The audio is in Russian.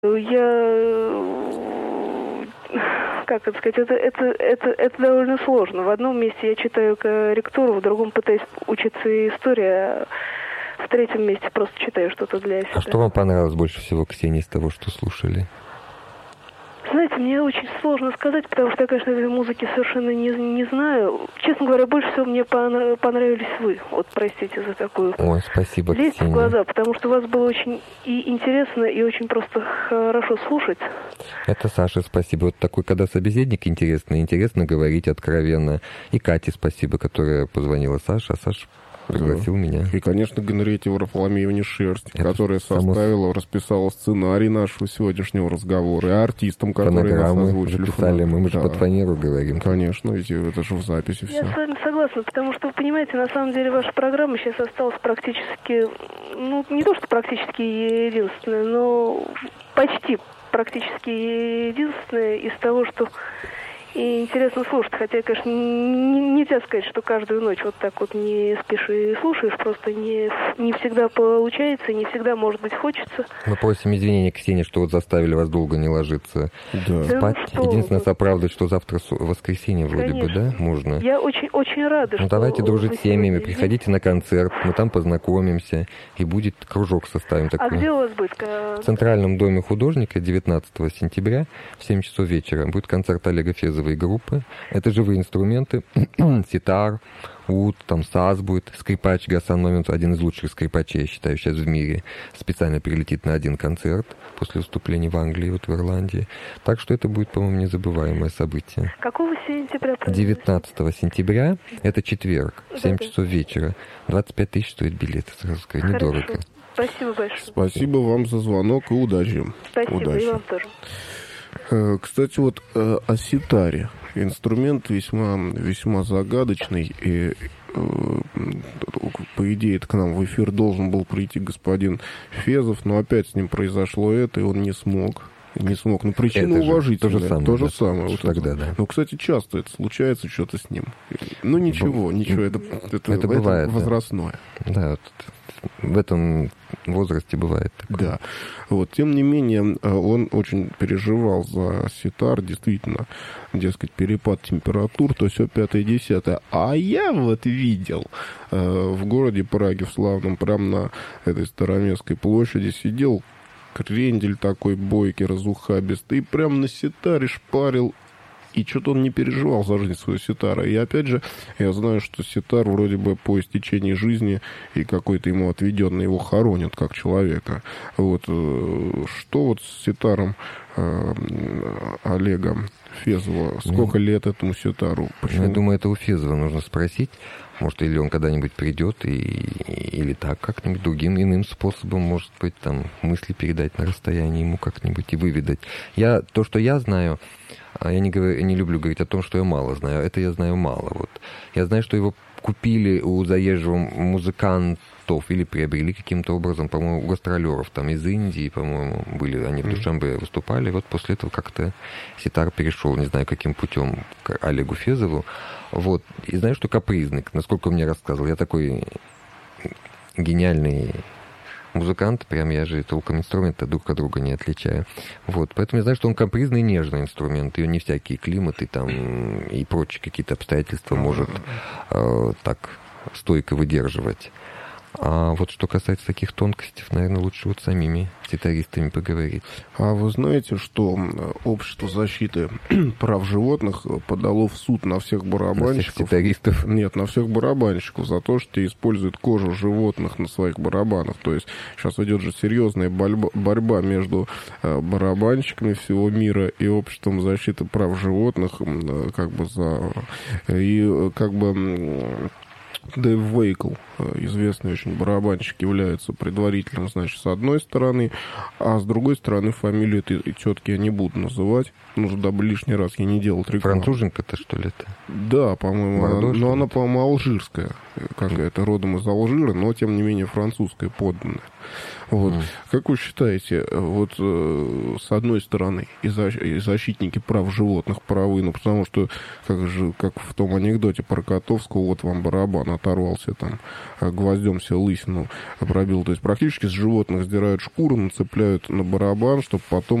Как это сказать, это довольно сложно. В одном месте я читаю корректуру, в другом пытаюсь учиться истории, а в третьем месте просто читаю что-то для себя. А что вам понравилось больше всего, Ксения, из того, что слушали? Знаете, мне очень сложно сказать, потому что я, конечно, этой музыки совершенно не знаю. Честно говоря, больше всего мне понравились вы. Вот, простите за такую... Ой, спасибо, лезть Ксения. в глаза, потому что вас было очень и интересно, и очень просто хорошо слушать. Это Саша, спасибо. Вот такой, когда собеседник интересный, интересно говорить откровенно. И Кате спасибо, которая позвонила Саше, а Саша пригласил меня. И, конечно, Генриетте Варфоломеевне Шерсть, которая составила, расписала сценарий нашего сегодняшнего разговора, и артистам, которые нас озвучили. Записали, мы же под фанеру говорим. Конечно, ведь это же в записи все. Я с вами согласна, потому что, вы понимаете, на самом деле ваша программа сейчас осталась практически, ну, не то что практически единственная, но почти практически единственная из того, что и интересно слушать. Хотя, конечно, нельзя сказать, что каждую ночь вот так вот не спишь и слушаешь. Просто не всегда получается, не всегда, может быть, хочется. Мы просим извинения, Ксения, что вот заставили вас долго не ложиться спать. Ну, единственное, оправдывать, что завтра воскресенье вроде бы, да? Можно. Я очень рада, что... Ну, давайте дружить с семьями, приходите на концерт, мы там познакомимся, и будет кружок составим такой. А где у вас будет? В Центральном доме художника 19 сентября в 7 часов вечера будет концерт Олега Фезова и группы. Это живые инструменты, ситар, уд, там саз будет, скрипач Гасан Момент, один из лучших скрипачей, я считаю, сейчас в мире, специально прилетит на один концерт после выступления в Англии, вот в Ирландии. Так что это будет, по-моему, незабываемое событие. Какого сентября? 19 сентября, это четверг, в 7 часов вечера. 25 тысяч стоит билет, сразу скажу, недорого. Спасибо большое. Спасибо вам за звонок и удачи. Спасибо, удачи. И вам тоже. Кстати, вот о ситаре. Инструмент весьма загадочный. И, по идее, это к нам в эфир должен был прийти господин Фезов, но опять с ним произошло это, и он не смог. Но причина уважительная. То же самое. Вот тогда, да. Ну, кстати, часто это случается, что-то с ним. Ну, ничего, это бывает, возрастное. Да, вот в этом возрасте бывает такое. Да. Вот, тем не менее, он очень переживал за ситар, действительно, дескать, перепад температур, то все 5-10. А я вот видел в городе Праге, в славном, прямо на этой Староместской площади сидел крендель такой бойкий, разухабистый, и прям на ситаре шпарил. И что-то он не переживал за жизнь своего ситара. И опять же, я знаю, что ситар вроде бы по истечении жизни и какой-то ему отведенный его хоронят как человека. Вот. Что вот с ситаром Олега Фезова? Сколько лет этому ситару? Я думаю, это у Фезова нужно спросить. Может, или он когда-нибудь придет, или так как-нибудь другим иным способом, может быть, там мысли передать на расстоянии ему как-нибудь и выведать. То, что я знаю, я не люблю говорить о том, что я мало знаю. Это я знаю мало. Вот. Я знаю, что его купили у заезжего музыкантов или приобрели каким-то образом, по-моему, у гастролеров там из Индии, по-моему, были. Они в Душанбе выступали. Вот после этого как-то ситар перешел, не знаю, каким путем, к Олегу Фезову. Вот. И знаю, что капризный, насколько он мне рассказывал. Я такой гениальный музыкант, прям я же толком инструменты друг от друга не отличаю. Вот. Поэтому я знаю, что он капризный и нежный инструмент, и он не всякие климаты там и прочие какие-то обстоятельства может так стойко выдерживать. А вот что касается таких тонкостей, наверное, лучше вот самими ситаристами поговорить. А вы знаете, что Общество защиты прав животных подало в суд на всех барабанщиков? На всех ситаристов? Нет, на всех барабанщиков за то, что те используют кожу животных на своих барабанах. То есть сейчас идет же серьезная борьба между барабанщиками всего мира и Обществом защиты прав животных, Дэйв Вейкл, известный очень барабанщик, является предварителем, значит, с одной стороны, а с другой стороны фамилию этой тетки я не буду называть, дабы лишний раз я не делал рекламу. Француженка-то, что ли, это? Да, по-моему, она, по-моему, алжирская какая-то, родом из Алжира, но, тем не менее, французская подданная. Вот. Как вы считаете, вот с одной стороны, и защитники прав животных правы, потому что, как в том анекдоте про Котовского, вот вам барабан оторвался там гвоздем себе лысину пробил. То есть практически с животных сдирают шкуру, нацепляют на барабан, чтобы потом